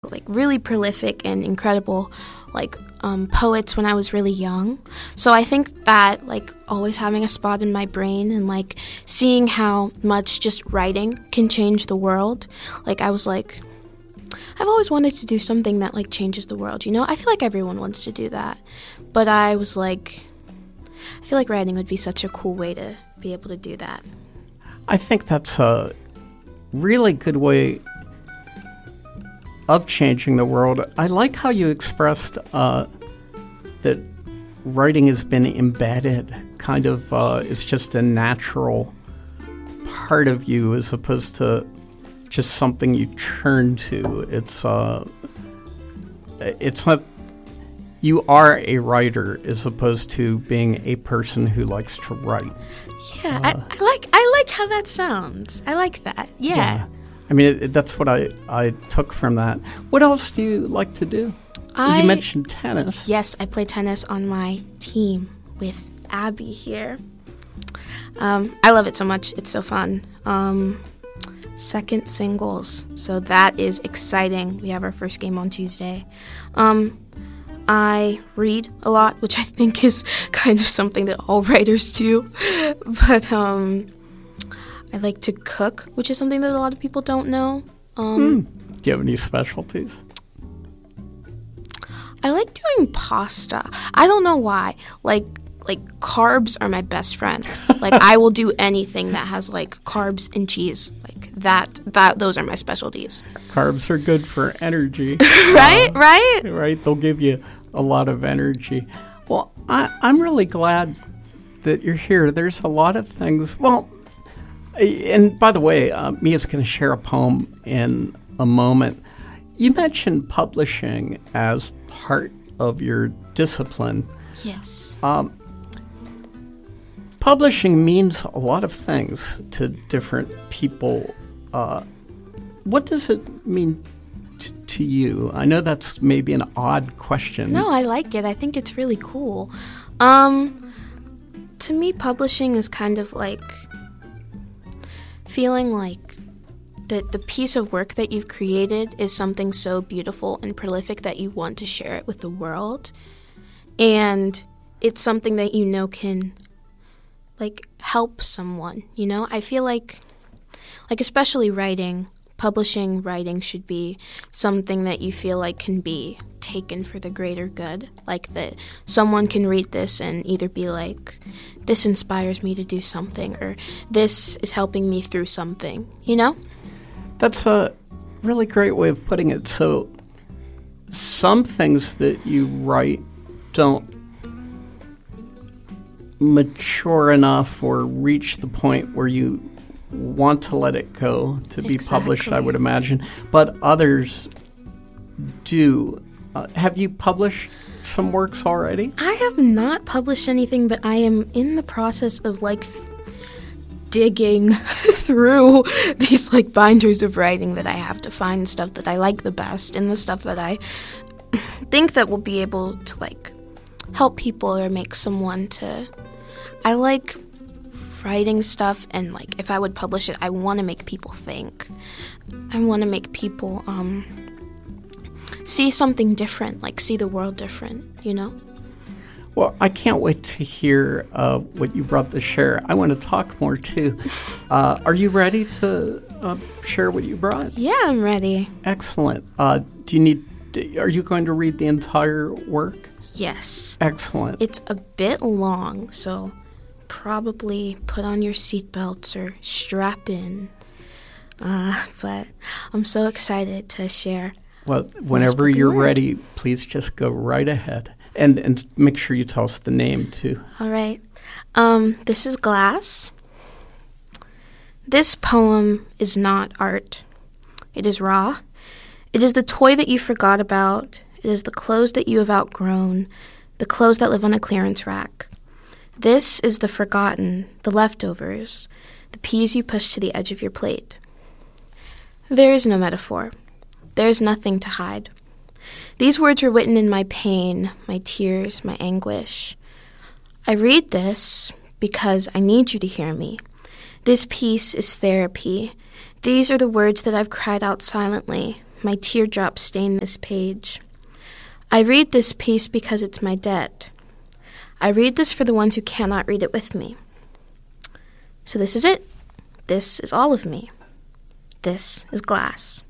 like really prolific and incredible like poets when I was really young. So I think that like always having a spot in my brain and like seeing how much just writing can change the world. Like I was like, I've always wanted to do something that like changes the world, you know? I feel like everyone wants to do that. But I was like, I feel like writing would be such a cool way to be able to do that. I think that's a really good way of changing the world. I like how you expressed that writing has been embedded, kind of it's just a natural part of you as opposed to just something you turn to. It's not, you are a writer as opposed to being a person who likes to write. Yeah, I like how that sounds. I like that. Yeah. I mean, that's what I took from that. What else do you like to do? You mentioned tennis. Yes, I play tennis on my team with Abby here. I love it so much. It's so fun. Second singles, so that is exciting. We have our first game on Tuesday. I read a lot, which I think is kind of something that all writers do. But I like to cook, which is something that a lot of people don't know. Do you have any specialties? I like doing pasta. I don't know why. Like carbs are my best friend. Like I will do anything that has like carbs and cheese. Like that those are my specialties. Carbs are good for energy. Right? Right. They'll give you a lot of energy. Well, I'm really glad that you're here. There's a lot of things. Well, and by the way, Mia's going to share a poem in a moment. You mentioned publishing as part of your discipline. Yes. Publishing means a lot of things to different people. What does it mean to you? I know that's maybe an odd question. No, I like it. I think it's really cool. To me, publishing is kind of like feeling like that the piece of work that you've created is something so beautiful and prolific that you want to share it with the world. And it's something that you know can like help someone, you know? I feel like especially writing, publishing writing should be something that you feel like can be taken for the greater good. Like that someone can read this and either be like, this inspires me to do something, or this is helping me through something, you know? That's a really great way of putting it. So some things that you write don't mature enough or reach the point where you want to let it go to be published, I would imagine. But others do. Have you published some works already? I have not published anything, but I am in the process of like digging through these like binders of writing that I have to find stuff that I like the best and the stuff that I think that will be able to like help people or make someone to. I like writing stuff, and like if I would publish it, I want to make people think. I want to make people see something different, like see the world different, you know? Well, I can't wait to hear what you brought to share. I want to talk more too. Are you ready to share what you brought? Yeah, I'm ready. Excellent. Are you going to read the entire work? Yes. Excellent. It's a bit long, so probably put on your seatbelts or strap in. But I'm so excited to share. Well, whenever you're ready, please just go right ahead. And make sure you tell us the name, too. All right. This is Glass. This poem is not art. It is raw. It is the toy that you forgot about. It is the clothes that you have outgrown, the clothes that live on a clearance rack. This is the forgotten, the leftovers, the peas you push to the edge of your plate. There is no metaphor. There is nothing to hide. These words were written in my pain, my tears, my anguish. I read this because I need you to hear me. This piece is therapy. These are the words that I've cried out silently, my teardrops stain this page. I read this piece because it's my debt. I read this for the ones who cannot read it with me. So this is it. This is all of me. This is Glass.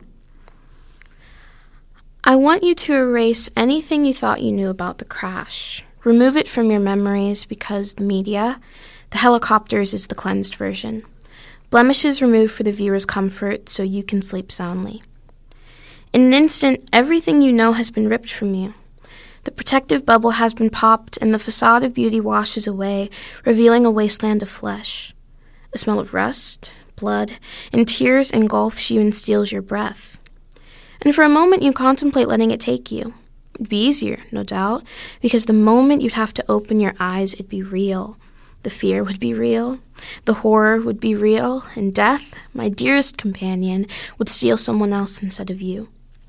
I want you to erase anything you thought you knew about the crash. Remove it from your memories because the media, the helicopters is the cleansed version. Blemishes removed for the viewer's comfort so you can sleep soundly. In an instant, everything you know has been ripped from you. The protective bubble has been popped and the facade of beauty washes away, revealing a wasteland of flesh. A smell of rust, blood, and tears engulfs you and steals your breath. And for a moment you contemplate letting it take you. It'd be easier, no doubt, because the moment you'd have to open your eyes, it'd be real. The fear would be real, the horror would be real, and death, my dearest companion, would steal someone else instead of you.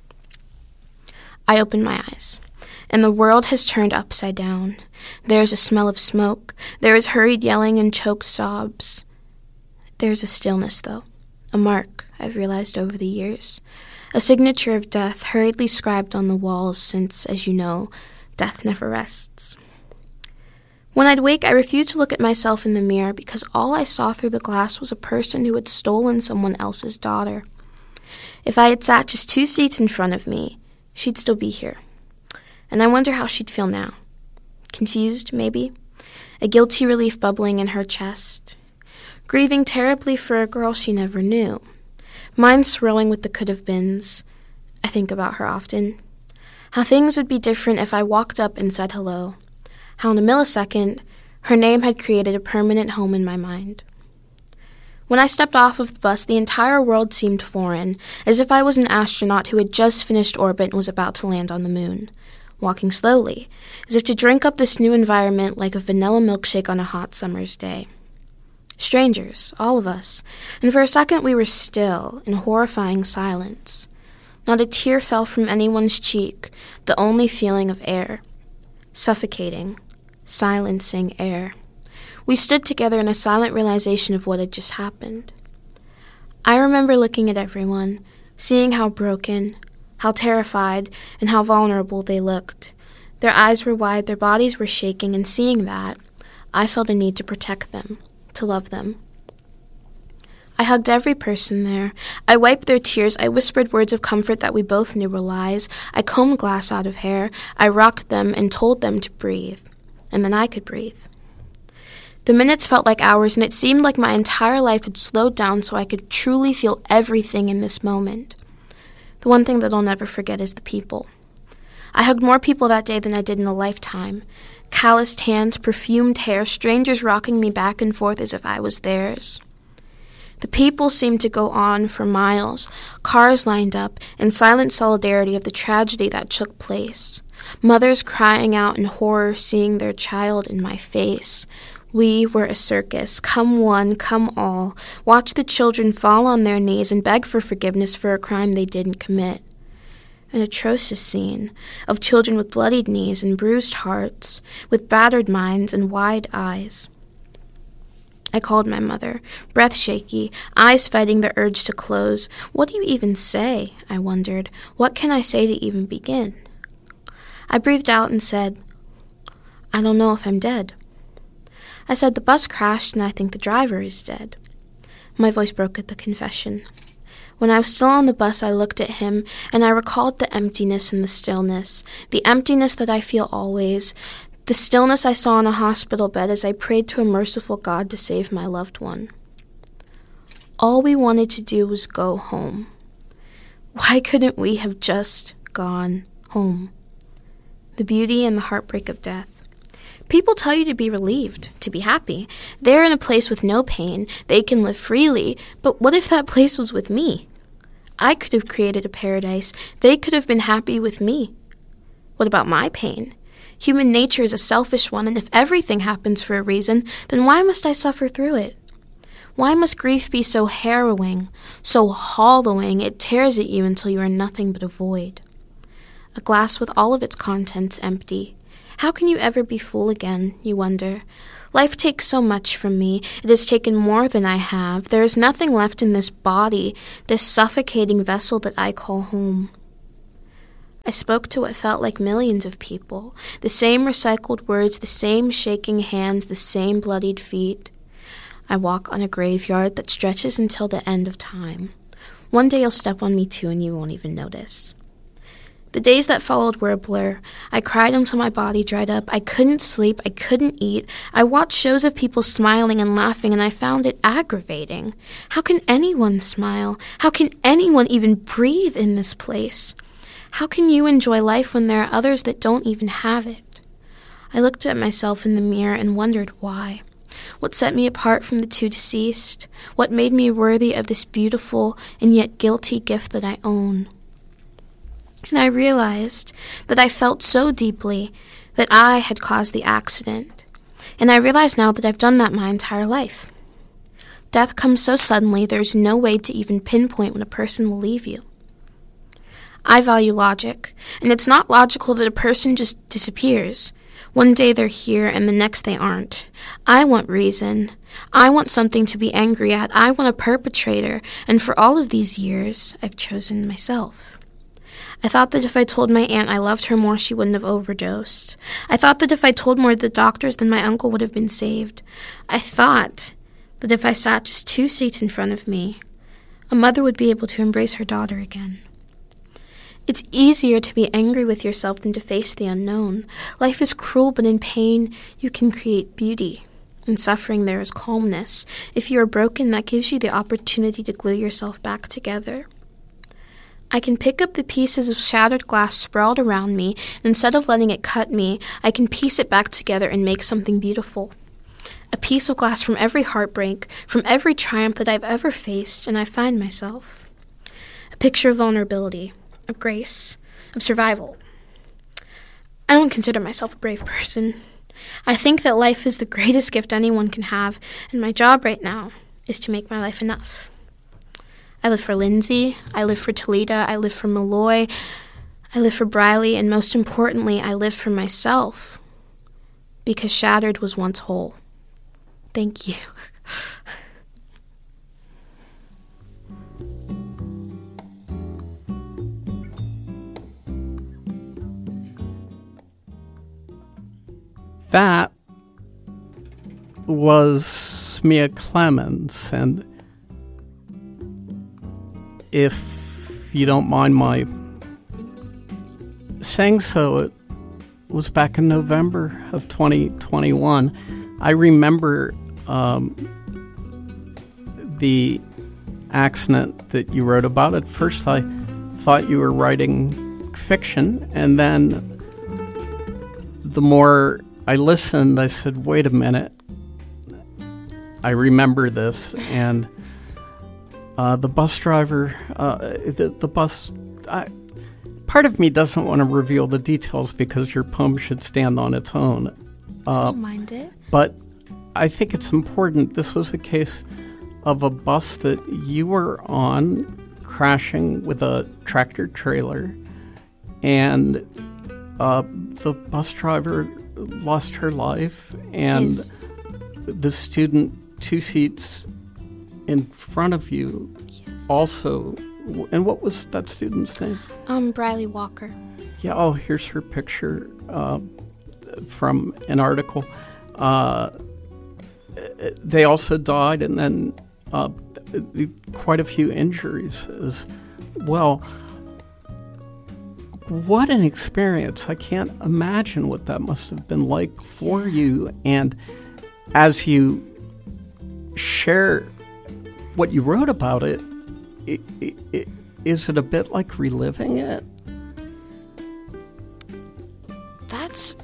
I open my eyes, and the world has turned upside down. There's a smell of smoke, there is hurried yelling and choked sobs. There's a stillness, though, a mark I've realized over the years. A signature of death hurriedly scribed on the walls since, as you know, death never rests. When I'd wake, I refused to look at myself in the mirror because all I saw through the glass was a person who had stolen someone else's daughter. If I had sat just 2 seats in front of me, she'd still be here. And I wonder how she'd feel now. Confused, maybe? A guilty relief bubbling in her chest. Grieving terribly for a girl she never knew. Mind swirling with the could-have-beens. I think about her often. How things would be different if I walked up and said hello. How in a millisecond, her name had created a permanent home in my mind. When I stepped off of the bus, the entire world seemed foreign, as if I was an astronaut who had just finished orbit and was about to land on the moon. Walking slowly, as if to drink up this new environment like a vanilla milkshake on a hot summer's day. Strangers, all of us, and for a second we were still, in horrifying silence. Not a tear fell from anyone's cheek, the only feeling of air. Suffocating, silencing air. We stood together in a silent realization of what had just happened. I remember looking at everyone, seeing how broken, how terrified, and how vulnerable they looked. Their eyes were wide, their bodies were shaking, and seeing that, I felt a need to protect them. To love them. I hugged every person there. I wiped their tears. I whispered words of comfort that we both knew were lies. I combed Glass out of hair. I rocked them and told them to breathe. And then I could breathe. The minutes felt like hours, and it seemed like my entire life had slowed down so I could truly feel everything in this moment. The one thing that I'll never forget is the people. I hugged more people that day than I did in a lifetime. Calloused hands, perfumed hair, strangers rocking me back and forth as if I was theirs. The people seemed to go on for miles, cars lined up, in silent solidarity of the tragedy that took place. Mothers crying out in horror, seeing their child in my face. We were a circus, come one, come all. Watch the children fall on their knees and beg for forgiveness for a crime they didn't commit. An atrocious scene of children with bloodied knees and bruised hearts, with battered minds and wide eyes. I called my mother, breath shaky, eyes fighting the urge to close. What do you even say? I wondered. What can I say to even begin? I breathed out and said, I don't know if I'm dead. I said the bus crashed and I think the driver is dead. My voice broke at the confession. When I was still on the bus, I looked at him, and I recalled the emptiness and the stillness, the emptiness that I feel always, the stillness I saw in a hospital bed as I prayed to a merciful God to save my loved one. All we wanted to do was go home. Why couldn't we have just gone home? The beauty and the heartbreak of death. People tell you to be relieved, to be happy. They're in a place with no pain. They can live freely. But what if that place was with me? I could have created a paradise. They could have been happy with me. What about my pain? Human nature is a selfish one, and if everything happens for a reason, then why must I suffer through it? Why must grief be so harrowing, so hollowing, it tears at you until you are nothing but a void? A glass with all of its contents empty. How can you ever be full again, you wonder? Life takes so much from me. It has taken more than I have. There is nothing left in this body, this suffocating vessel that I call home. spoke to what felt like millions of people. The same recycled words, the same shaking hands, the same bloodied feet. I walk on a graveyard that stretches until the end of time. One day you'll step on me too and you won't even notice. The days that followed were a blur. I cried until my body dried up. I couldn't sleep. I couldn't eat. I watched shows of people smiling and laughing, and I found it aggravating. How can anyone smile? How can anyone even breathe in this place? How can you enjoy life when there are others that don't even have it? I looked at myself in the mirror and wondered why. What set me apart from the two deceased? What made me worthy of this beautiful and yet guilty gift that I own? And I realized that I felt so deeply that I had caused the accident. And I realize now that I've done that my entire life. Death comes so suddenly, there's no way to even pinpoint when a person will leave you. I value logic, and it's not logical that a person just disappears. One day they're here and the next they aren't. I want reason. I want something to be angry at. I want a perpetrator, and for all of these years, I've chosen myself. I thought that if I told my aunt I loved her more, she wouldn't have overdosed. I thought that if I told more to the doctors, then my uncle would have been saved. I thought that if I sat just 2 seats in front of me, a mother would be able to embrace her daughter again. It's easier to be angry with yourself than to face the unknown. Life is cruel, but in pain, you can create beauty. In suffering, there is calmness. If you are broken, that gives you the opportunity to glue yourself back together. I can pick up the pieces of shattered glass sprawled around me, and instead of letting it cut me, I can piece it back together and make something beautiful. A piece of glass from every heartbreak, from every triumph that I've ever faced, and I find myself. A picture of vulnerability, of grace, of survival. I don't consider myself a brave person. I think that life is the greatest gift anyone can have, and my job right now is to make my life enough. I live for Lindsay, I live for Talita, I live for Malloy, I live for Briley, and most importantly, I live for myself, because shattered was once whole. Thank you. That was Mia Clemens, and if you don't mind my saying so, it was back in November of 2021. I remember the accident that you wrote about. At first I thought you were writing fiction, and then the more I listened, I said, wait a minute, I remember this. And the bus driver, the bus, part of me doesn't want to reveal the details because your poem should stand on its own. I don't mind it. But I think it's important. This was a case of a bus that you were on crashing with a tractor trailer, and the bus driver lost her life, and the student 2 seats in front of you also. And what was that student's name? Briley Walker. Yeah, oh, here's her picture from an article. They also died, and then quite a few injuries as well. What an experience. I can't imagine what that must have been like for you. And as you share what you wrote about it, is it a bit like reliving it? That's...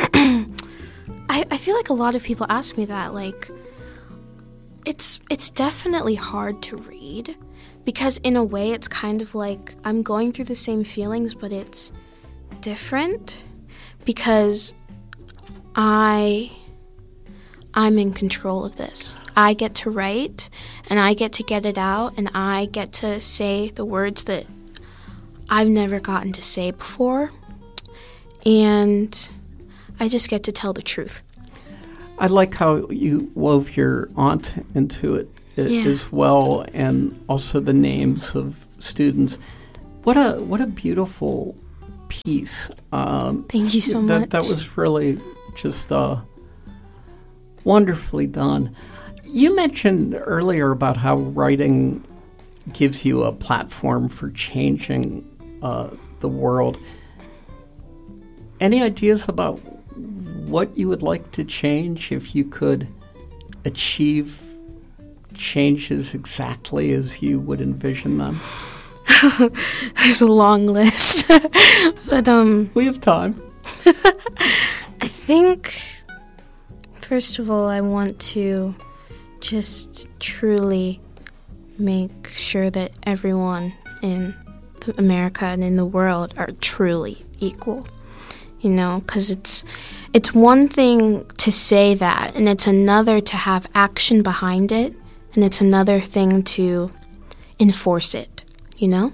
I feel like a lot of people ask me that. Like, it's definitely hard to read, because in a way it's kind of like I'm going through the same feelings, but it's different because I'm in control of this. I get to write, and I get to get it out, and I get to say the words that I've never gotten to say before, and I just get to tell the truth. I like how you wove your aunt into it as well, and also the names of students. What a beautiful piece. Thank you so much. That was really just wonderfully done. You mentioned earlier about how writing gives you a platform for changing the world. Any ideas about what you would like to change if you could achieve changes exactly as you would envision them? There's a long list. But we have time. I think, first of all, I want to just truly make sure that everyone in America and in the world are truly equal. You know, because it's one thing to say that, and it's another to have action behind it, and it's another thing to enforce it, you know?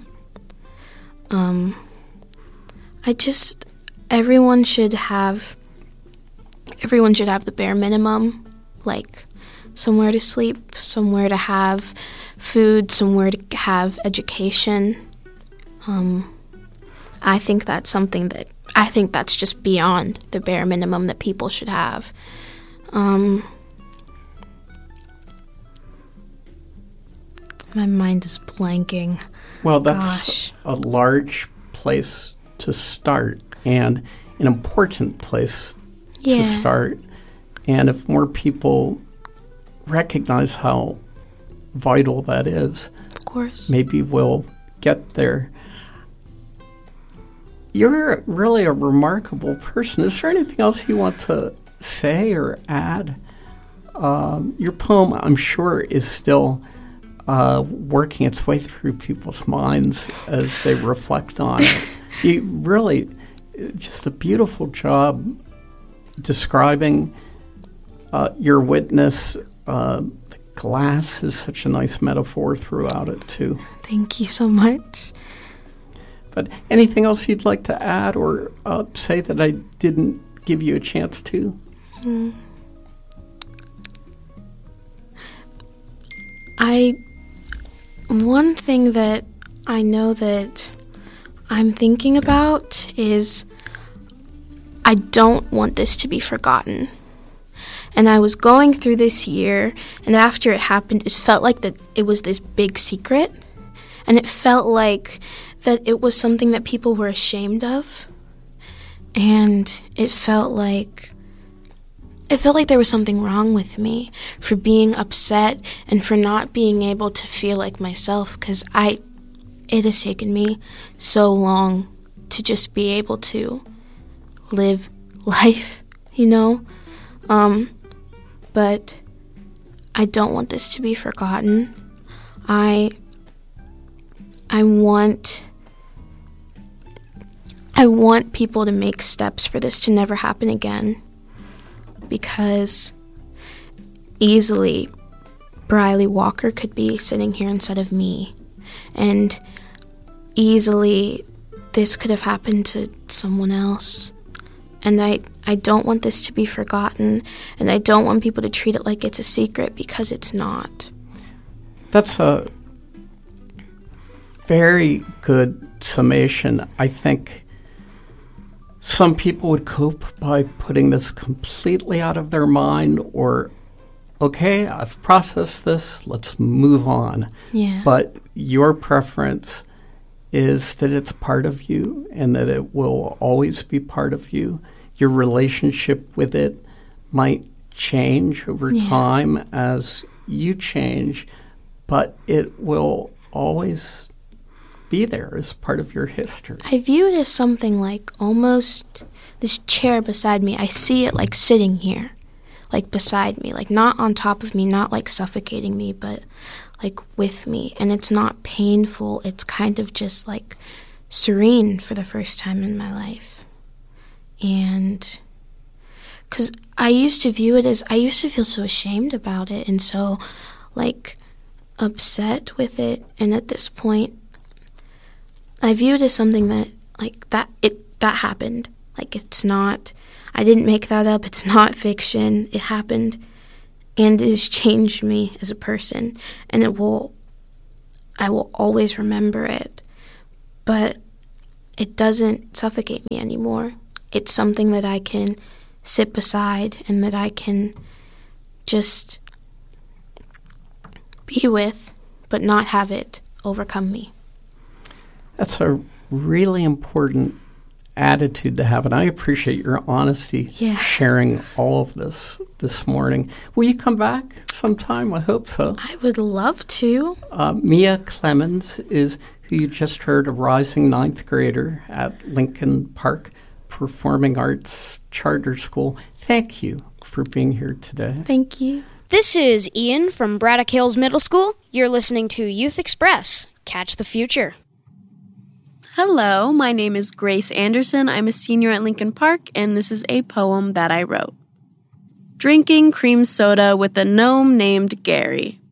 Everyone should have the bare minimum, like somewhere to sleep, somewhere to have food, somewhere to have education. I think that's just beyond the bare minimum that people should have. My mind is blanking. Well, that's a large place to start and an important place to start. And if more people recognize how vital that is, of course, maybe we'll get there. You're really a remarkable person. Is there anything else you want to say or add? Your poem, I'm sure, is still working its way through people's minds as they reflect on it. You really, just a beautiful job describing your witness. The glass is such a nice metaphor throughout it, too. Thank you so much. But anything else you'd like to add or say that I didn't give you a chance to? One thing that I know that I'm thinking about is I don't want this to be forgotten. And I was going through this year, and after it happened, it felt like that it was this big secret, and it felt like that it was something that people were ashamed of, and it felt like there was something wrong with me for being upset and for not being able to feel like myself, because it has taken me so long to just be able to live life, you know? But I don't want this to be forgotten. I want people to make steps for this to never happen again, because easily Briley Walker could be sitting here instead of me, and easily this could have happened to someone else. And I don't want this to be forgotten, and I don't want people to treat it like it's a secret, because it's not. That's a very good summation. I think some people would cope by putting this completely out of their mind, or, okay, I've processed this, let's move on. Yeah. But your preference is that it's part of you and that it will always be part of you. Your relationship with it might change over time as you change, but it will always be there as part of your history. I view it as something like almost this chair beside me. I see it like sitting here, like beside me, like not on top of me, not like suffocating me, but like with me. And it's not painful. It's kind of just like serene for the first time in my life. And because I used to view it as, I used to feel so ashamed about it and so like upset with it. And at this point, I view it as something that like that happened. Like it's not, I didn't make that up. It's not fiction. It happened. And it has changed me as a person, and I will always remember it. But it doesn't suffocate me anymore. It's something that I can sit beside and that I can just be with, but not have it overcome me. That's a really important attitude to have, and I appreciate your honesty sharing all of this morning. Will you come back sometime? I hope so. I would love to. Mia Clemens is who you just heard, a rising ninth grader at Lincoln Park Performing Arts Charter School. Thank you for being here today. Thank you. This is Ian from Braddock Hills Middle School. You're listening to Youth Express. Catch the future. Hello, my name is Grace Anderson. I'm a senior at Lincoln Park, and this is a poem that I wrote. Drinking cream soda with a gnome named Gary.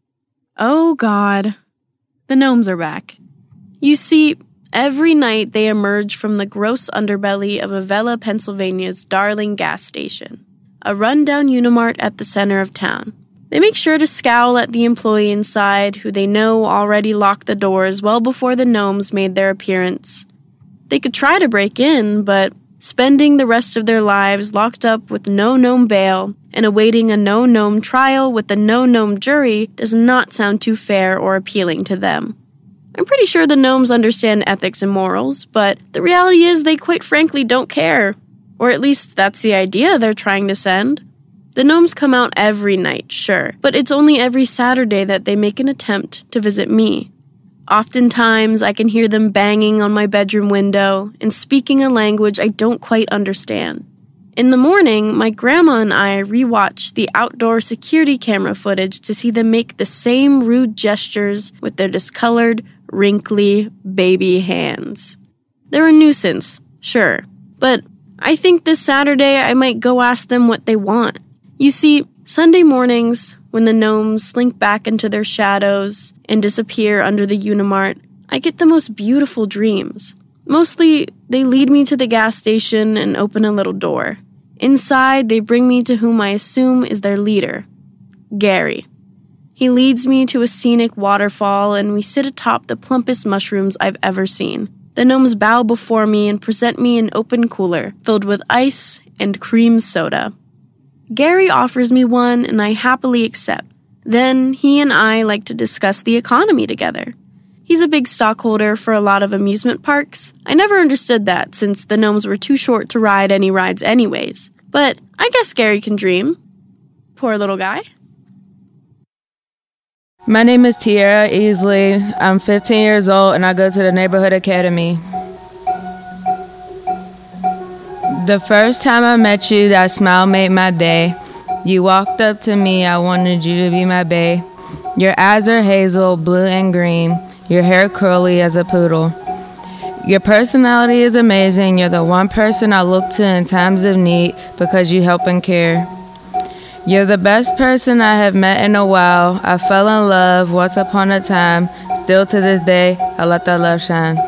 Oh God, the gnomes are back. You see, every night they emerge from the gross underbelly of Avella, Pennsylvania's darling gas station, a rundown Unimart at the center of town. They make sure to scowl at the employee inside, who they know already locked the doors well before the gnomes made their appearance. They could try to break in, but spending the rest of their lives locked up with no gnome bail and awaiting a no-gnome trial with a no-gnome jury does not sound too fair or appealing to them. I'm pretty sure the gnomes understand ethics and morals, but the reality is they quite frankly don't care. Or at least that's the idea they're trying to send. The gnomes come out every night, sure, but it's only every Saturday that they make an attempt to visit me. Oftentimes, I can hear them banging on my bedroom window and speaking a language I don't quite understand. In the morning, my grandma and I rewatch the outdoor security camera footage to see them make the same rude gestures with their discolored, wrinkly baby hands. They're a nuisance, sure, but I think this Saturday I might go ask them what they want. You see, Sunday mornings, when the gnomes slink back into their shadows and disappear under the Unimart, I get the most beautiful dreams. Mostly, they lead me to the gas station and open a little door. Inside, they bring me to whom I assume is their leader, Gary. He leads me to a scenic waterfall, and we sit atop the plumpest mushrooms I've ever seen. The gnomes bow before me and present me an open cooler filled with ice and cream soda. Gary offers me one, and I happily accept. Then he and I like to discuss the economy together. He's a big stockholder for a lot of amusement parks. I never understood that, since the gnomes were too short to ride any rides anyways. But I guess Gary can dream. Poor little guy. My name is Tiara Easley. I'm 15 years old, and I go to the Neighborhood Academy. The first time I met you, that smile made my day. You walked up to me, I wanted you to be my bae. Your eyes are hazel, blue and green. Your hair curly as a poodle. Your personality is amazing. You're the one person I look to in times of need because you help and care. You're the best person I have met in a while. I fell in love once upon a time. Still to this day, I let that love shine.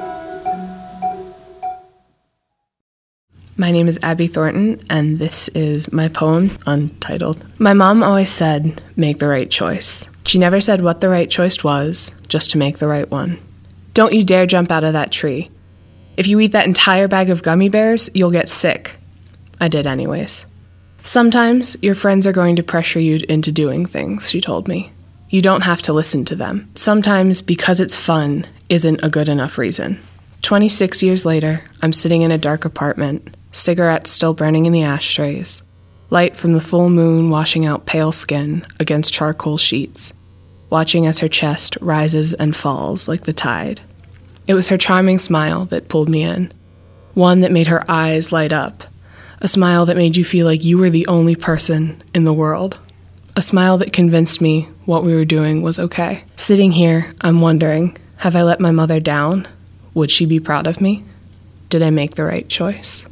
My name is Abby Thornton, and this is my poem, Untitled. My mom always said, make the right choice. She never said what the right choice was, just to make the right one. Don't you dare jump out of that tree. If you eat that entire bag of gummy bears, you'll get sick. I did anyways. Sometimes your friends are going to pressure you into doing things, she told me. You don't have to listen to them. Sometimes because it's fun isn't a good enough reason. 26 years later, I'm sitting in a dark apartment, cigarettes still burning in the ashtrays, light from the full moon washing out pale skin against charcoal sheets, watching as her chest rises and falls like the tide. It was her charming smile that pulled me in, one that made her eyes light up, a smile that made you feel like you were the only person in the world, a smile that convinced me what we were doing was okay. Sitting here, I'm wondering, have I let my mother down? Would she be proud of me? Did I make the right choice?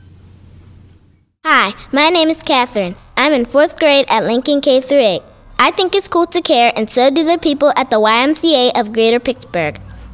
Hi, my name is Catherine. I'm in 4th grade at Lincoln K-8. I think it's cool to care, and so do the people at the YMCA of Greater Pittsburgh.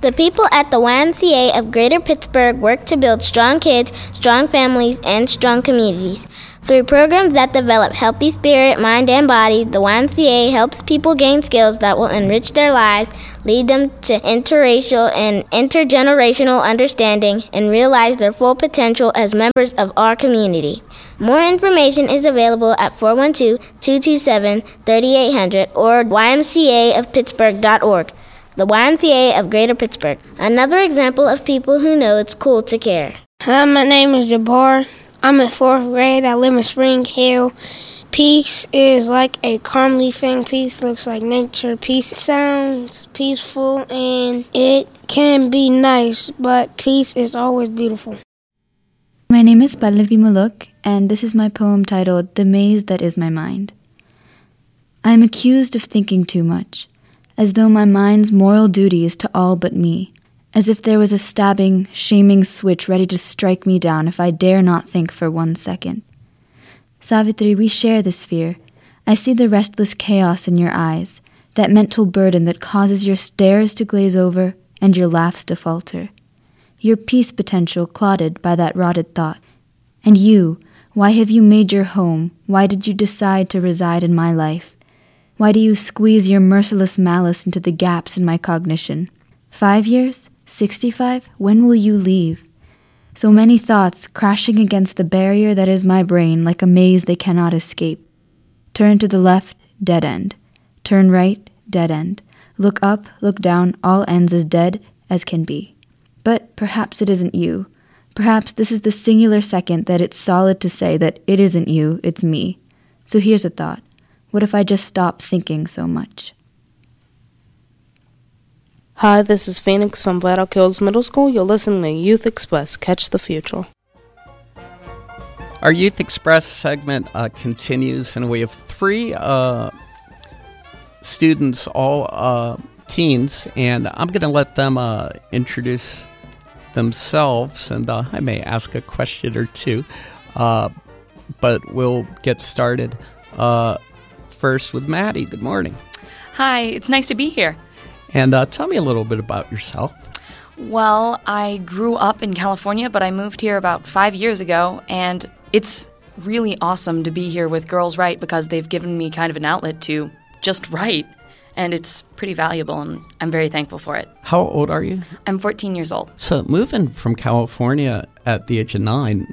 The people at the YMCA of Greater Pittsburgh work to build strong kids, strong families, and strong communities. Through programs that develop healthy spirit, mind, and body, the YMCA helps people gain skills that will enrich their lives, lead them to interracial and intergenerational understanding, and realize their full potential as members of our community. More information is available at 412-227-3800 or ymcaofpittsburgh.org. The YMCA of Greater Pittsburgh. Another example of people who know it's cool to care. Hi, my name is Jabbar. I'm in 4th grade. I live in Spring Hill. Peace is like a calmly thing. Peace looks like nature. Peace sounds peaceful and it can be nice, but peace is always beautiful. My name is Pallavi Muluk, and this is my poem titled The Maze That Is My Mind. I am accused of thinking too much, as though my mind's moral duty is to all but me, as if there was a stabbing, shaming switch ready to strike me down if I dare not think for 1 second. Savitri, we share this fear. I see the restless chaos in your eyes, that mental burden that causes your stares to glaze over and your laughs to falter. Your peace potential clouded by that rotted thought. And you, why have you made your home? Why did you decide to reside in my life? Why do you squeeze your merciless malice into the gaps in my cognition? 5 years? 65? When will you leave? So many thoughts crashing against the barrier that is my brain like a maze they cannot escape. Turn to the left, dead end. Turn right, dead end. Look up, look down, all ends as dead as can be. But perhaps it isn't you. Perhaps this is the singular second that it's solid to say that it isn't you, it's me. So here's a thought. What if I just stopped thinking so much? Hi, this is Phoenix from Braddock Hills Middle School. You're listening to Youth Express. Catch the future. Our Youth Express segment continues, and we have 3 students, all teens, and I'm going to let them introduce themselves, and I may ask a question or two, but we'll get started first with Maddie. Good morning. Hi, it's nice to be here. And tell me a little bit about yourself. Well, I grew up in California, but I moved here about 5 years ago, and it's really awesome to be here with Girls Write because they've given me kind of an outlet to just write, and it's pretty valuable, and I'm very thankful for it. How old are you? I'm 14 years old. So moving from California at the age of 9,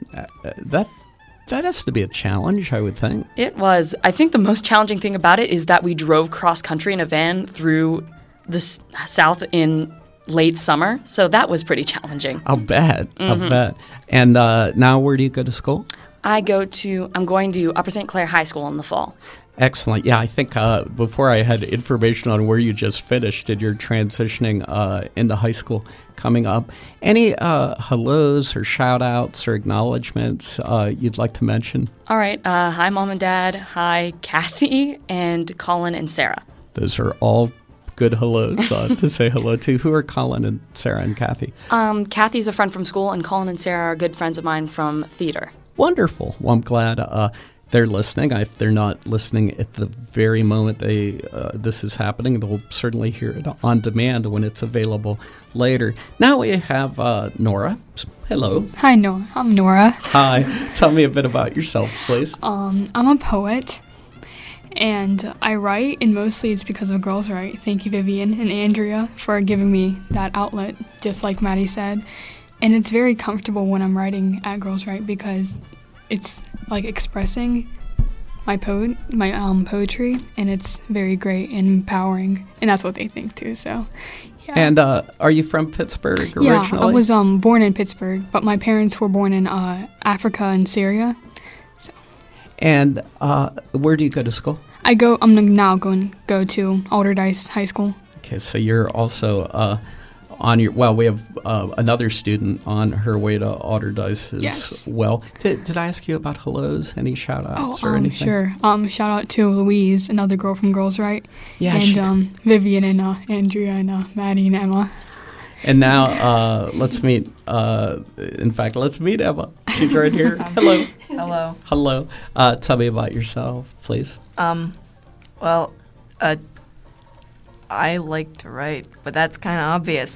that has to be a challenge, I would think. It was. I think the most challenging thing about it is that we drove cross-country in a van through the South in late summer, so that was pretty challenging. I'll bet. I'll bet. And now where do you go to school? I'm going to Upper St. Clair High School in the fall. Excellent. Yeah, I think before I had information on where you just finished and you're transitioning into high school coming up. Any hellos or shout-outs or acknowledgments you'd like to mention? All right. Hi, Mom and Dad. Hi, Kathy and Colin and Sarah. Those are all good hellos to say hello to. Who are Colin and Sarah and Kathy? Kathy's a friend from school, and Colin and Sarah are good friends of mine from theater. Wonderful. Well, I'm glad they're listening. If they're not listening at the very moment this is happening, they'll certainly hear it on demand when it's available later. Now we have Nora. Hello. Hi, Nora. I'm Nora. Hi. Tell me a bit about yourself, please. I'm a poet, and I write, and mostly it's because of Girls Write. Thank you, Vivian and Andrea, for giving me that outlet, just like Maddie said. And it's very comfortable when I'm writing at Girls Write because it's like expressing my poetry, and it's very great and empowering, and that's what they think too. So, yeah. And are you from Pittsburgh originally? Yeah, I was born in Pittsburgh, but my parents were born in Africa and Syria. So. And where do you go to school? I'm now going to go to Alderdice High School. Okay, so you're also we have another student on her way to Alderdice as well. Did I ask you about hellos? Any shout-outs or anything? Sure. Shout out to Louise, another girl from Girls Write. Yeah, and Vivian and Andrea and Maddie and Emma. And now let's meet Emma. She's right here. Hello. Hello. Hello. Tell me about yourself, please. I like to write, but that's kind of obvious.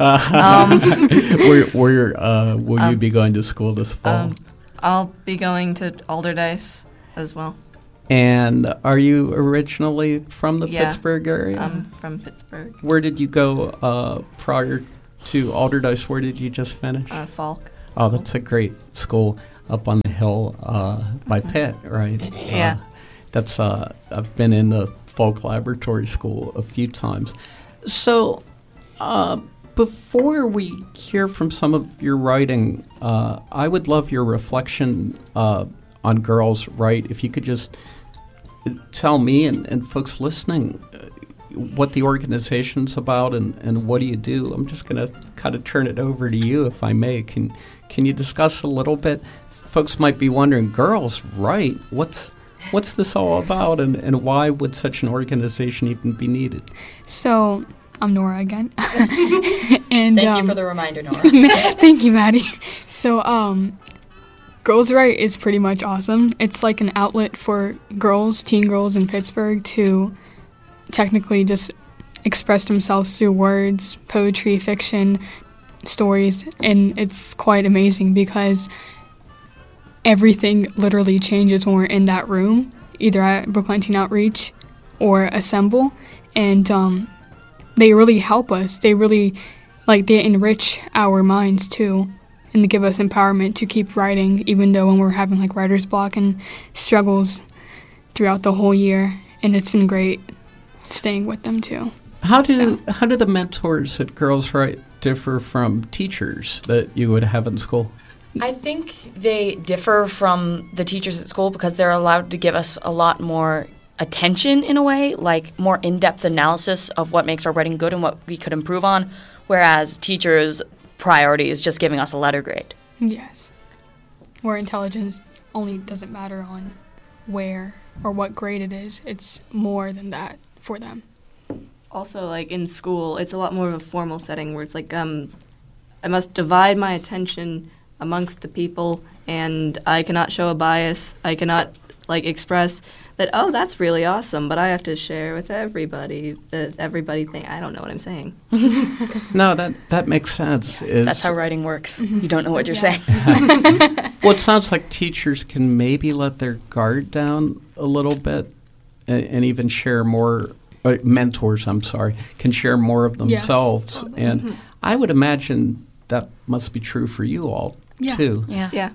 Where will you be going to school this fall? I'll be going to Alderdice as well. And are you originally from the Yeah, Pittsburgh area? I'm from Pittsburgh. Where did you go prior to Alderdice? Where did you just finish? Falk. Oh, that's a great school up on the hill by Pitt, right? Yeah. That's I've been in the Falk Laboratory School a few times. So before we hear from some of your writing, I would love your reflection on Girls Write. If you could just tell me and folks listening what the organization's about and what do you do. I'm just going to kind of turn it over to you, if I may. Can you discuss a little bit? Folks might be wondering, Girls Write, what's this all about, and why would such an organization even be needed? So, I'm Nora again. And Thank you for the reminder, Nora. Thank you, Maddie. So, Girls Write is pretty much awesome. It's like an outlet for girls, teen girls in Pittsburgh to technically just express themselves through words, poetry, fiction, stories, and it's quite amazing because everything literally changes when we're in that room, either at Brookline Teen Outreach or Assemble, and they really help us. They really, they enrich our minds too, and they give us empowerment to keep writing, even though when we're having writer's block and struggles throughout the whole year, and it's been great staying with them too. How do the mentors at Girls Write differ from teachers that you would have in school? I think they differ from the teachers at school because they're allowed to give us a lot more attention in a way, like more in-depth analysis of what makes our writing good and what we could improve on, whereas teachers' priority is just giving us a letter grade. Yes. Where intelligence only doesn't matter on where or what grade it is. It's more than that for them. Also, in school, it's a lot more of a formal setting where it's I must divide my attention amongst the people, and I cannot show a bias. I cannot express that, oh, that's really awesome, but I have to share with everybody the everybody thing. I don't know what I'm saying. No, that makes sense. That's how writing works. You don't know what you're saying. Well, it sounds like teachers can maybe let their guard down a little bit and even share more. Mentors, can share more of themselves. Yes, totally. And I would imagine that must be true for you all, too. Yeah.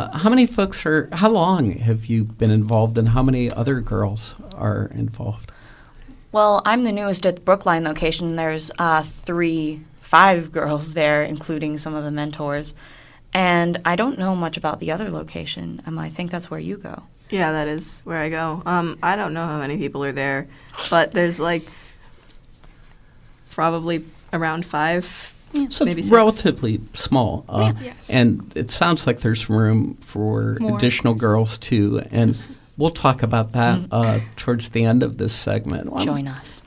How long have you been involved, and how many other girls are involved? Well, I'm the newest at the Brookline location. There's 5 girls there, including some of the mentors. And I don't know much about the other location. I think that's where you go. Yeah, that is where I go. I don't know how many people are there, but there's probably around 5, so maybe 6. Relatively small. Yes. And it sounds like there's room for more additional girls, too. And we'll talk about that towards the end of this segment. Join us.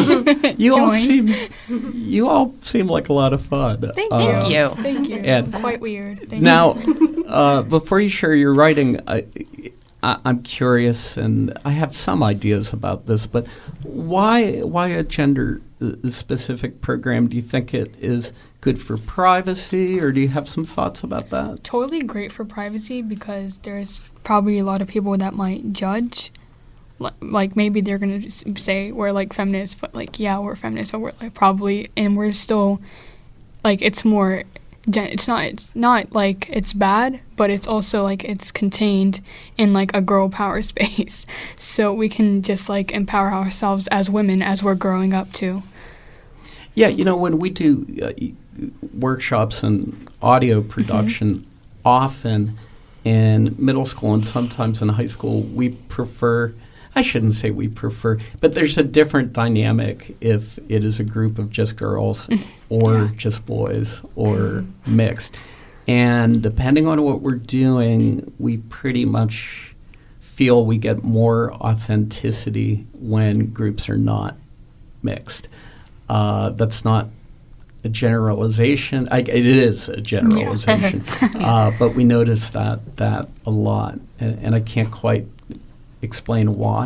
You all seem like a lot of fun. Thank you. Thank you. And quite weird. Now, before you share your writing, I'm curious, and I have some ideas about this, but why a gender-specific program? Do you think it is good for privacy, or do you have some thoughts about that? Totally great for privacy because there's probably a lot of people that might judge. Maybe they're going to say we're feminists, but we're feminists, but we're probably, and we're still, it's more... It's not like it's bad, but it's also it's contained in a girl power space. So we can just empower ourselves as women as we're growing up too. Yeah, when we do workshops and audio production, often in middle school and sometimes in high school, we prefer. I shouldn't say we prefer, but there's a different dynamic if it is a group of just girls or just boys or mixed. And depending on what we're doing, we pretty much feel we get more authenticity when groups are not mixed. That's not a generalization. It is a generalization, but we notice that a lot, and I can't quite explain why.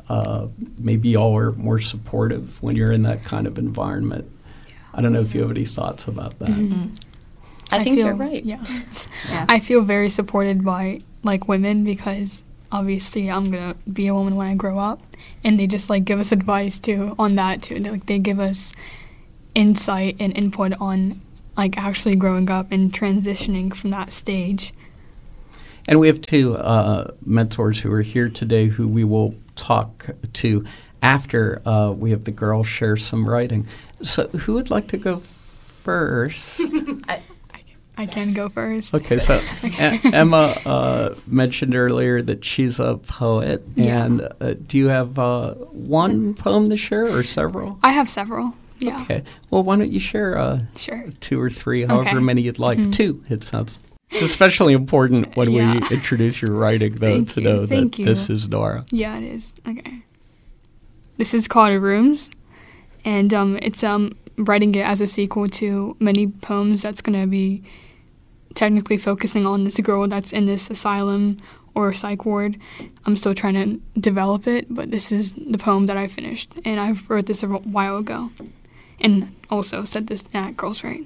maybe y'all are more supportive when you're in that kind of environment. I don't know if you have any thoughts about that. Mm-hmm. I think you're right. Yeah. I feel very supported by women because obviously I'm gonna be a woman when I grow up, and they just give us advice too on that too. They give us insight and input on actually growing up and transitioning from that stage. And we have two mentors who are here today who we will talk to after we have the girls share some writing. So who would like to go first? I can go first. Okay, so Emma mentioned earlier that she's a poet. Yeah. And do you have one poem to share or several? I have several. Yeah. Okay. Well, why don't you share sure. 2 or 3, however Okay. many you'd like. Mm-hmm. 2, it sounds. It's especially important when we introduce your writing, though, to know that this is Nora. Yeah, it is. Okay. This is called Rooms, and it's writing it as a sequel to many poems that's going to be technically focusing on this girl that's in this asylum or psych ward. I'm still trying to develop it, but this is the poem that I finished, and I wrote this a while ago, and also said this at Girls Write.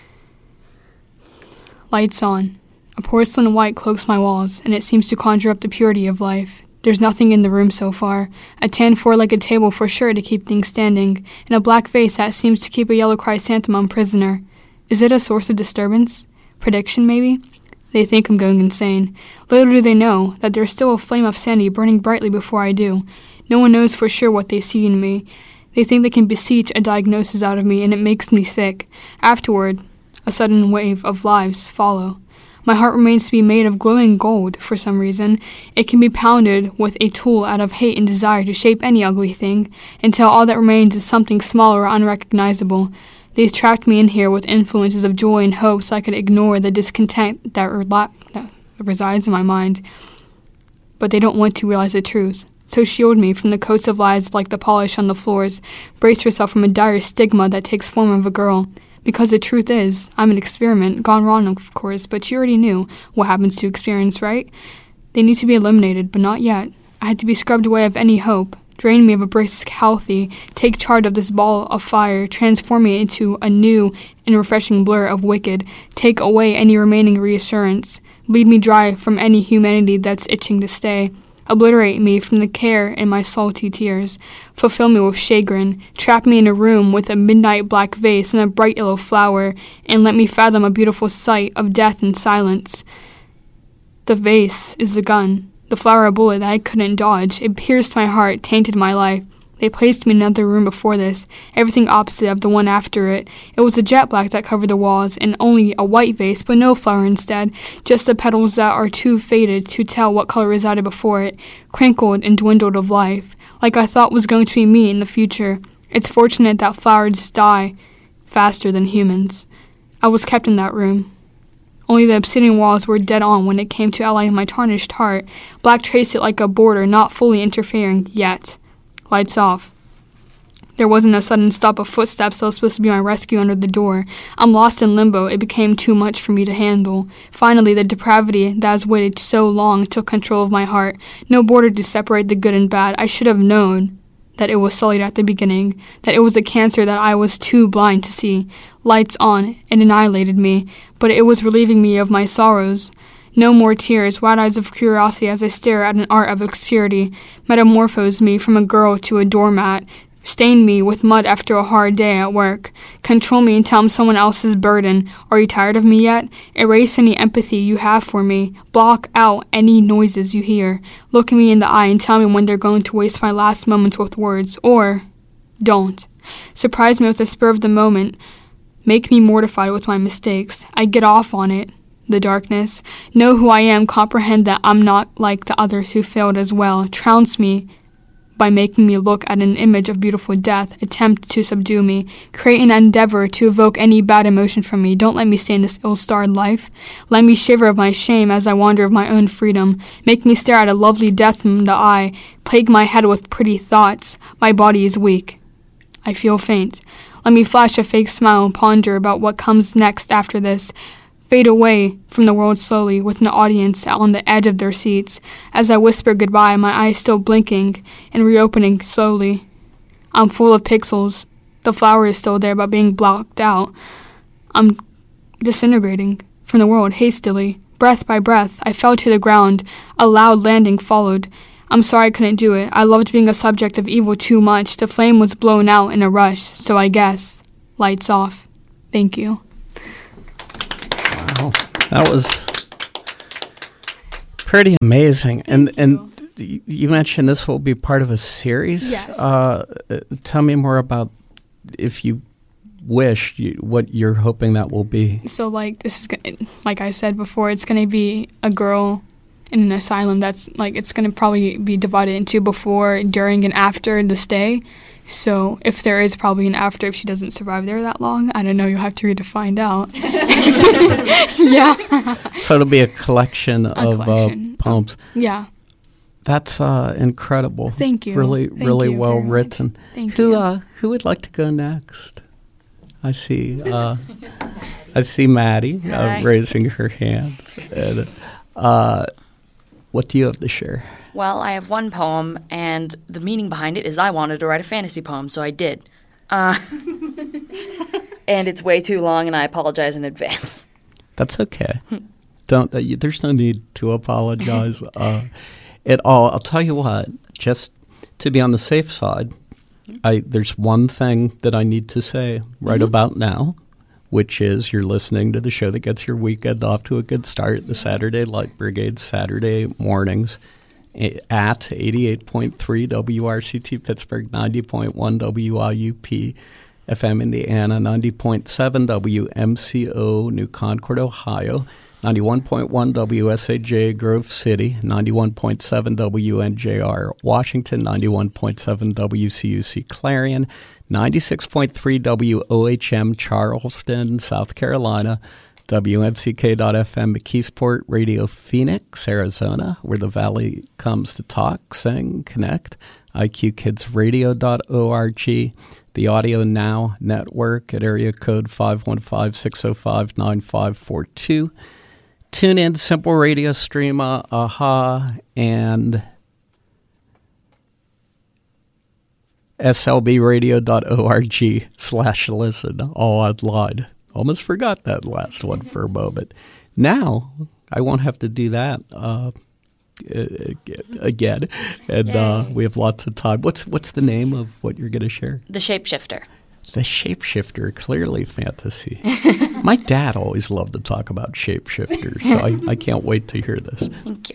Lights on. A porcelain white cloaks my walls, and it seems to conjure up the purity of life. There's nothing in the room so far. A tan four-legged table for sure to keep things standing, and a black vase that seems to keep a yellow chrysanthemum prisoner. Is it a source of disturbance? Prediction, maybe? They think I'm going insane. Little do they know that there's still a flame of sanity burning brightly before I do. No one knows for sure what they see in me. They think they can beseech a diagnosis out of me, and it makes me sick. Afterward, a sudden wave of lives follow. My heart remains to be made of glowing gold for some reason. It can be pounded with a tool out of hate and desire to shape any ugly thing, until all that remains is something small or unrecognizable. They trapped me in here with influences of joy and hope so I could ignore the discontent that resides in my mind. But they don't want to realize the truth. So shield me from the coats of lies like the polish on the floors. Brace yourself from a dire stigma that takes form of a girl. Because the truth is, I'm an experiment, gone wrong, of course, but you already knew what happens to experiments, right? They need to be eliminated, but not yet. I had to be scrubbed away of any hope. Drain me of a brisk healthy, take charge of this ball of fire, transform me into a new and refreshing blur of wicked, take away any remaining reassurance, bleed me dry from any humanity that's itching to stay. Obliterate me from the care in my salty tears. Fulfill me with chagrin. Trap me in a room with a midnight black vase and a bright yellow flower, and let me fathom a beautiful sight of death and silence. The vase is the gun. The flower a bullet that I couldn't dodge. It pierced my heart, tainted my life. They placed me in another room before this, everything opposite of the one after it. It was a jet black that covered the walls, and only a white vase, but no flower instead, just the petals that are too faded to tell what color resided before it, crinkled and dwindled of life, like I thought was going to be me in the future. It's fortunate that flowers die faster than humans. I was kept in that room. Only the obsidian walls were dead on when it came to allaying my tarnished heart. Black traced it like a border, not fully interfering yet. Lights off. There wasn't a sudden stop of footsteps that was supposed to be my rescue under the door. I'm lost in limbo. It became too much for me to handle. Finally, the depravity that has waited so long took control of my heart. No border to separate the good and bad. I should have known that it was sullied at the beginning, that it was a cancer that I was too blind to see. Lights on, it annihilated me, but it was relieving me of my sorrows. No more tears, wide eyes of curiosity as I stare at an art of obscurity, metamorphose me from a girl to a doormat, stain me with mud after a hard day at work, control me until I'm someone else's burden. Are you tired of me yet? Erase any empathy you have for me. Block out any noises you hear. Look me in the eye and tell me when they're going to waste my last moments with words, or don't. Surprise me with the spur of the moment. Make me mortified with my mistakes. I get off on it. The darkness. Know who I am, comprehend that I'm not like the others who failed as well. Trounce me by making me look at an image of beautiful death. Attempt to subdue me. Create an endeavor to evoke any bad emotion from me. Don't let me stay in this ill-starred life. Let me shiver of my shame as I wander of my own freedom. Make me stare at a lovely death in the eye. Plague my head with pretty thoughts. My body is weak. I feel faint. Let me flash a fake smile and ponder about what comes next after this. fade away from the world slowly with an audience on the edge of their seats. As I whisper goodbye, my eyes still blinking and reopening slowly. I'm full of pixels. The flower is still there, but being blocked out. I'm disintegrating from the world hastily. Breath by breath, I fell to the ground. A loud landing followed. I'm sorry I couldn't do it. I loved being a subject of evil too much. The flame was blown out in a rush, so I guess. Lights off. Thank you. Wow, that was pretty amazing. And you mentioned this will be part of a series. Yes. Tell me more about, if you wish, what you're hoping that will be. So, this is, like I said before, it's going to be a girl in an asylum that's, it's going to probably be divided into before, during, and after the stay. So, if there is probably an after, if she doesn't survive there that long, I don't know, you'll have to read to find out. Yeah. So it'll be a collection of poems. Yeah. That's incredible. Thank you. Really, Thank really you well very written. much. Thank you. Who would like to go next? I see. I see Maddie raising her hands. And, what do you have to share? Well, I have one poem, and the meaning behind it is I wanted to write a fantasy poem, so I did. And it's way too long, and I apologize in advance. That's okay. There's no need to apologize at all. I'll tell you what, just to be on the safe side, there's one thing that I need to say right about now, which is you're listening to the show that gets your weekend off to a good start, the Saturday Light Brigade, Saturday mornings at 88.3 WRCT Pittsburgh, 90.1 WIUP FM Indiana, 90.7 WMCO New Concord, Ohio, 91.1 WSAJ Grove City, 91.7 WNJR Washington, 91.7 WCUC Clarion, 96.3 WOHM Charleston, South Carolina, WMCK.FM McKeesport, Radio Phoenix, Arizona, where the Valley comes to talk, sing, connect, IQKidsRadio.org, the Audio Now Network at area code 515-605-9542, TuneIn, Simple Radio, Streama, AHA, and slbradio.org/listen, all online. Almost forgot that last one for a moment. Now, I won't have to do that again, and we have lots of time. What's the name of what you're going to share? The Shapeshifter. The Shapeshifter, clearly fantasy. My dad always loved to talk about shapeshifters, so I can't wait to hear this. Thank you.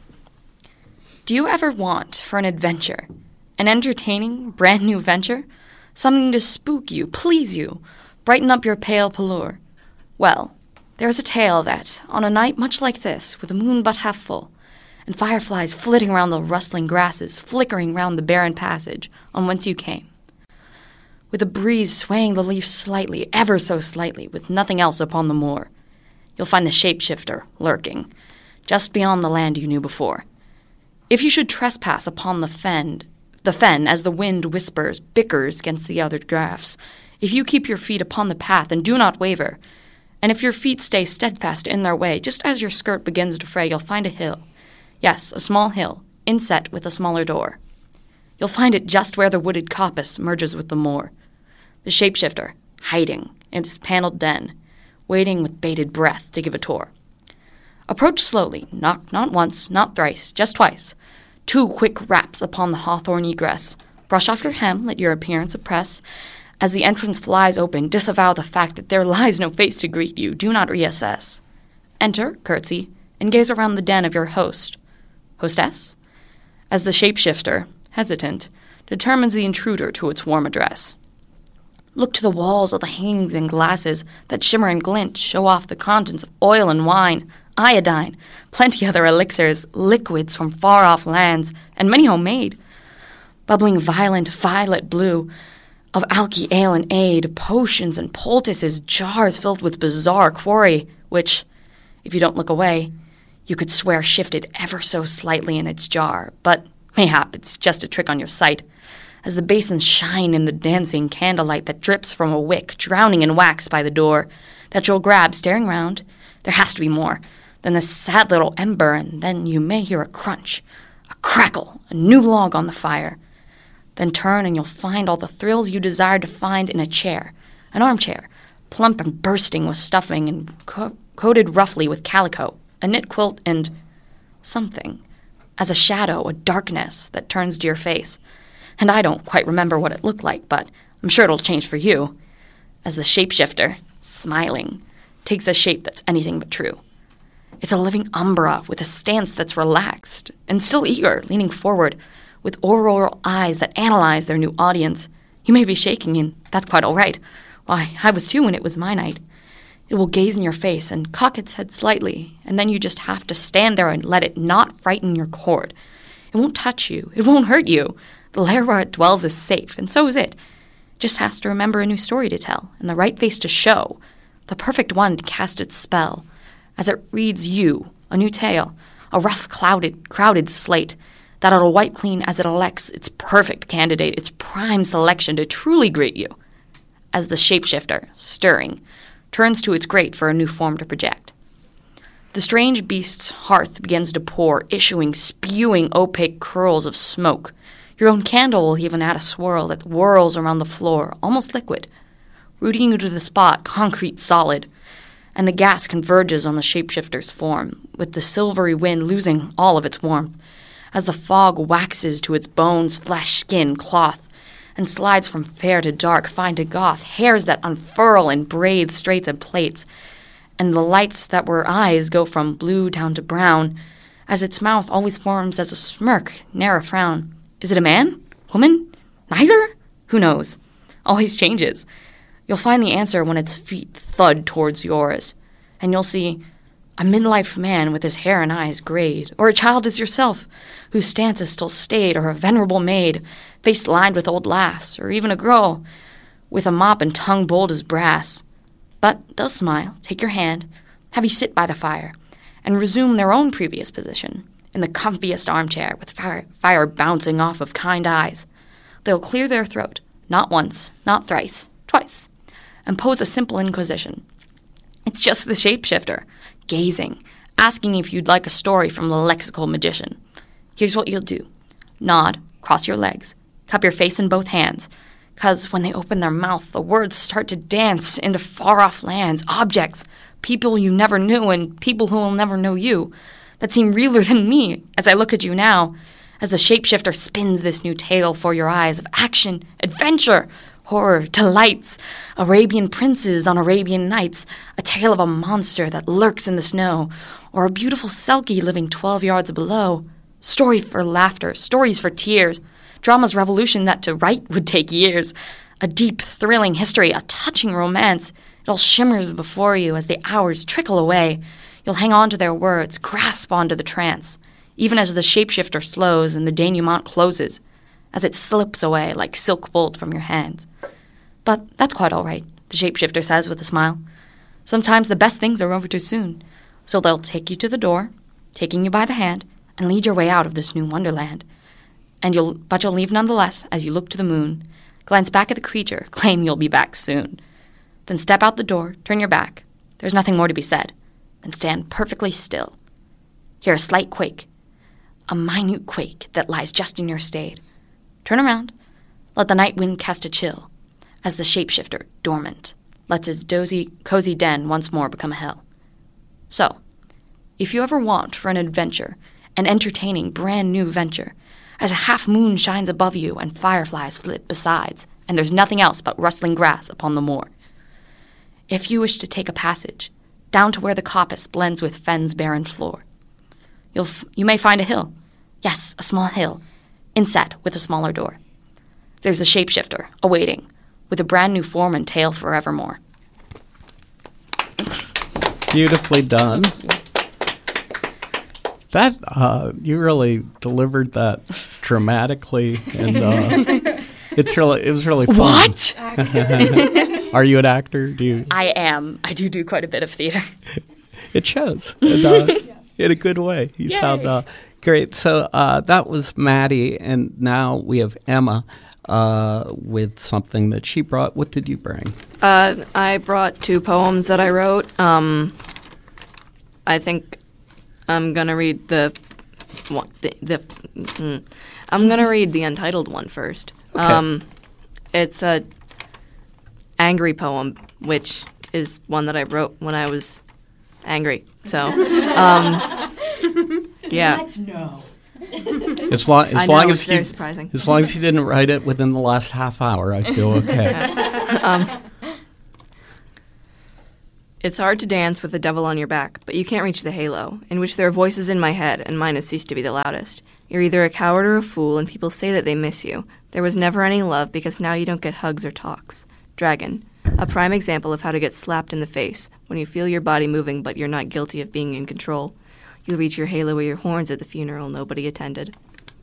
Do you ever want for an adventure, an entertaining, brand new venture, something to spook you, please you, brighten up your pale pallor? Well, there is a tale that, on a night much like this, with the moon but half full, and fireflies flitting around the rustling grasses, flickering round the barren passage on whence you came, with a breeze swaying the leaves slightly, ever so slightly, with nothing else upon the moor, you'll find the Shapeshifter lurking, just beyond the land you knew before. If you should trespass upon the fen as the wind whispers, bickers against the other drafts, if you keep your feet upon the path and do not waver, and if your feet stay steadfast in their way, just as your skirt begins to fray, you'll find a hill. Yes, a small hill, inset with a smaller door. You'll find it just where the wooded coppice merges with the moor. The Shapeshifter, hiding in his paneled den, waiting with bated breath to give a tour. Approach slowly, knock not once, not thrice, just twice. 2 quick raps upon the hawthorn egress. Brush off your hem, let your appearance oppress. As the entrance flies open, disavow the fact that there lies no face to greet you. Do not reassess. Enter, curtsy, and gaze around the den of your host. Hostess? As the Shapeshifter, hesitant, determines the intruder to its warm address. Look to the walls of the hangings and glasses that shimmer and glint, show off the contents of oil and wine, iodine, plenty other elixirs, liquids from far-off lands, and many homemade. Bubbling violent violet blue, of alky ale and aid, potions and poultices, jars filled with bizarre quarry, which, if you don't look away, you could swear shifted ever so slightly in its jar, but mayhap it's just a trick on your sight, as the basins shine in the dancing candlelight that drips from a wick, drowning in wax by the door, that you'll grab, staring round, There has to be more than this sad little ember, and then you may hear a crunch, a crackle, a new log on the fire. Then turn and you'll find all the thrills you desired to find in a chair, an armchair, plump and bursting with stuffing and coated roughly with calico, a knit quilt, and something, as a shadow, a darkness that turns to your face. And I don't quite remember what it looked like, but I'm sure it'll change for you, as the shapeshifter, smiling, takes a shape that's anything but true. It's a living umbra with a stance that's relaxed and still eager, leaning forward, with auroral eyes that analyze their new audience. You may be shaking, and that's quite all right. Why, I was too when it was my night. It will gaze in your face and cock its head slightly, and then you just have to stand there and let it not frighten your cord. It won't touch you. It won't hurt you. The lair where it dwells is safe, and so is it. It just has to remember a new story to tell, and the right face to show, the perfect one to cast its spell, as it reads you, a new tale, a rough, crowded slate, that it'll wipe clean as it elects its perfect candidate, its prime selection to truly greet you, as the shapeshifter, stirring, turns to its grate for a new form to project. The strange beast's hearth begins to pour, spewing opaque curls of smoke. Your own candle will even add a swirl that whirls around the floor, almost liquid, rooting you to the spot, concrete solid, and the gas converges on the shapeshifter's form, with the silvery wind losing all of its warmth, as the fog waxes to its bones, flesh, skin, cloth, and slides from fair to dark, fine to goth, hairs that unfurl in braids, straights, and plaits, and the lights that were eyes go from blue down to brown, as its mouth always forms as a smirk, ne'er a frown. Is it a man? Woman? Neither? Who knows? Always changes. You'll find the answer when its feet thud towards yours, and you'll see a midlife man with his hair and eyes grayed, or a child as yourself, whose stance is still staid, or a venerable maid, face lined with old laughs, or even a girl with a mop and tongue bold as brass. But they'll smile, take your hand, have you sit by the fire, and resume their own previous position, in the comfiest armchair, with fire bouncing off of kind eyes. They'll clear their throat, not once, not thrice, twice, and pose a simple inquisition. It's just the shapeshifter, gazing, asking if you'd like a story from the lexical magician. Here's what you'll do. Nod, cross your legs, cup your face in both hands, 'cause when they open their mouth, the words start to dance into far-off lands, objects, people you never knew, and people who will never know you, that seem realer than me as I look at you now, as the shapeshifter spins this new tale for your eyes of action, adventure, horror, delights, Arabian princes on Arabian nights, a tale of a monster that lurks in the snow, or a beautiful selkie living 12 yards below. Story for laughter, stories for tears, drama's revolution that to write would take years, a deep, thrilling history, a touching romance. It all shimmers before you as the hours trickle away. You'll hang on to their words, grasp onto the trance, even as the shapeshifter slows and the denouement closes, as it slips away like silk bolt from your hands. But that's quite all right, the shapeshifter says with a smile. Sometimes the best things are over too soon, so they'll take you to the door, taking you by the hand, and lead your way out of this new wonderland. But you'll leave nonetheless as you look to the moon, glance back at the creature, claim you'll be back soon. Then step out the door, turn your back. There's nothing more to be said. Then stand perfectly still. Hear a slight quake, a minute quake that lies just in your stade. Turn around, let the night wind cast a chill, as the shapeshifter, dormant, lets his cozy den once more become a hell. So, if you ever want for an adventure, an entertaining, brand-new venture, as a half-moon shines above you and fireflies flit besides, and there's nothing else but rustling grass upon the moor. If you wish to take a passage, down to where the coppice blends with fen's barren floor, you may find a hill, yes, a small hill, inset with a smaller door. There's a shapeshifter, awaiting, with a brand new form and tale forevermore. Beautifully done. That you really delivered that dramatically, and it was really fun. What? Are you an actor? I am. I do quite a bit of theater. It shows in a good way. You Yay. Sound great. So that was Maddie, and now we have Emma with something that she brought. What did you bring? I brought 2 poems that I wrote. I think I'm gonna read I'm gonna read the Untitled one first. Okay. It's a angry poem, which is one that I wrote when I was angry. So, yeah. Let's know. As long as very surprising. As long as you didn't write it within the last half hour, I feel okay. It's hard to dance with the devil on your back, but you can't reach the halo, in which there are voices in my head, and mine has ceased to be the loudest. You're either a coward or a fool, and people say that they miss you. There was never any love, because now you don't get hugs or talks. Dragon, a prime example of how to get slapped in the face, when you feel your body moving but you're not guilty of being in control. You'll reach your halo with your horns at the funeral nobody attended.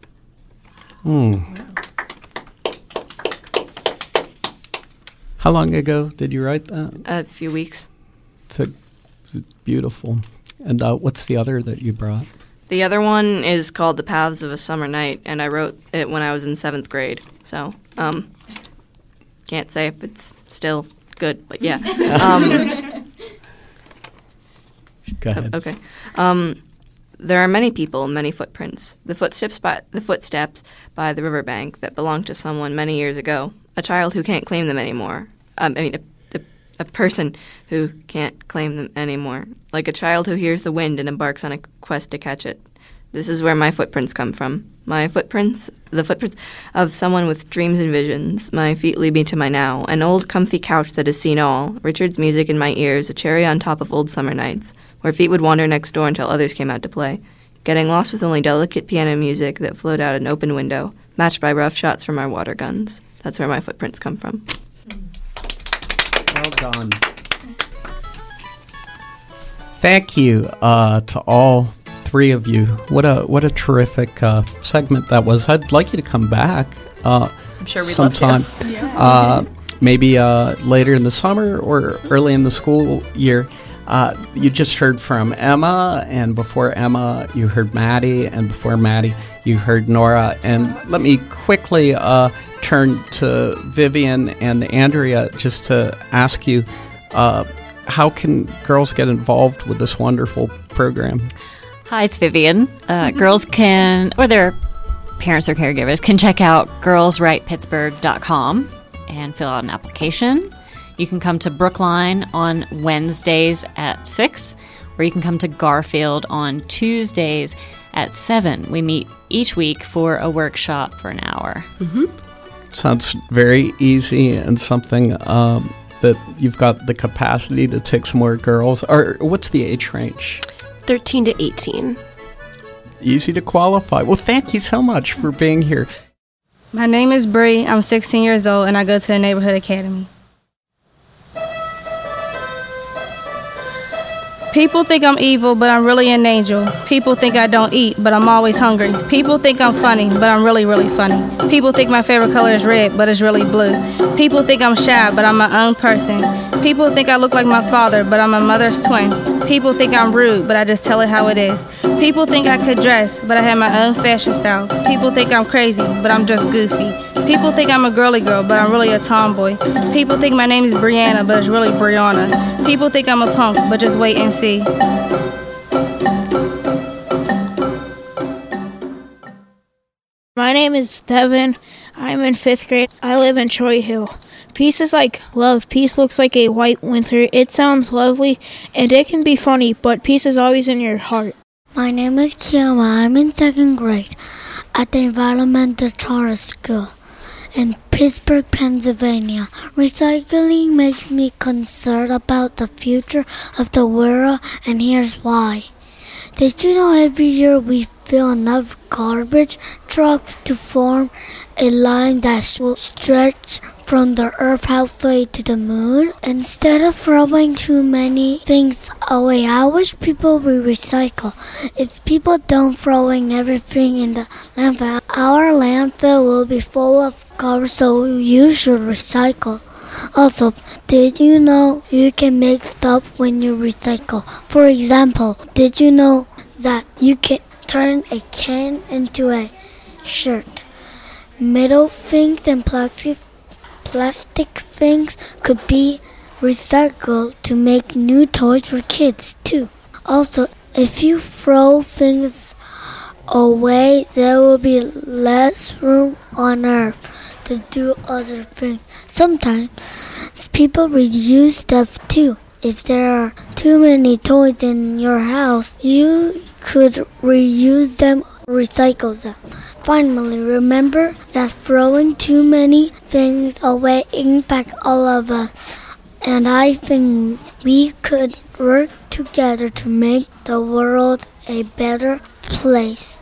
How long ago did you write that? A few weeks. It's beautiful. And what's the other that you brought? The other one is called The Paths of a Summer Night, and I wrote it when I was in 7th grade. So, can't say if it's still good, but yeah. Go ahead. Okay. There are many people, many footprints. The footsteps by the riverbank that belonged to someone many years ago. A child who can't claim them anymore. A person who can't claim them anymore. Like a child who hears the wind and embarks on a quest to catch it. This is where my footprints come from. My footprints, the footprints of someone with dreams and visions. My feet lead me to my now. An old comfy couch that has seen all. Richard's music in my ears, a cherry on top of old summer nights, where feet would wander next door until others came out to play. Getting lost with only delicate piano music that flowed out an open window, matched by rough shots from our water guns. That's where my footprints come from. Well done. Thank you to all three of you. What a terrific segment that was. I'd like you to come back I'm sure we'd sometime. love to. Yes. Maybe later in the summer or early in the school year. You just heard from Emma, and before Emma, you heard Maddie, and before Maddie, you heard Nora. And let me quickly turn to Vivian and Andrea just to ask you, how can girls get involved with this wonderful program? Hi, it's Vivian. Girls can, or their parents or caregivers, can check out girlswritepittsburgh.com and fill out an application. You can come to Brookline on Wednesdays at 6, or you can come to Garfield on Tuesdays at 7. We meet each week for a workshop for an hour. Mm-hmm. Sounds very easy and something that you've got the capacity to take some more girls. Or what's the age range? 13 to 18. Easy to qualify. Well, thank you so much for being here. My name is Bree. I'm 16 years old, and I go to the Neighborhood Academy. People think I'm evil, but I'm really an angel. People think I don't eat, but I'm always hungry. People think I'm funny, but I'm really, really funny. People think my favorite color is red, but it's really blue. People think I'm shy, but I'm my own person. People think I look like my father, but I'm my mother's twin. People think I'm rude, but I just tell it how it is. People think I could dress, but I have my own fashion style. People think I'm crazy, but I'm just goofy. People think I'm a girly girl, but I'm really a tomboy. People think my name is Brianna, but it's really Brianna. People think I'm a punk, but just wait and see. My name is Devin. I'm in 5th grade. I live in Troy Hill. Peace is like love. Peace looks like a white winter. It sounds lovely, and it can be funny, but peace is always in your heart. My name is Kiama. I'm in 2nd grade at the Environmental Charter School in Pittsburgh, Pennsylvania. Recycling makes me concerned about the future of the world, and here's why. Did you know every year we fill enough garbage trucks to form a line that will stretch from the earth halfway to the moon? Instead of throwing too many things away, I wish people would recycle. If people don't throwing everything in the landfill, our landfill will be full of garbage, so you should recycle. Also, did you know you can make stuff when you recycle? For example, did you know that you can turn a can into a shirt? Metal things and plastic things could be recycled to make new toys for kids too. Also, if you throw things away, there will be less room on Earth to do other things. Sometimes people reuse stuff too. If there are too many toys in your house, you could reuse them or recycle them. Finally, remember that throwing too many things away impacts all of us. And I think we could work together to make the world a better place.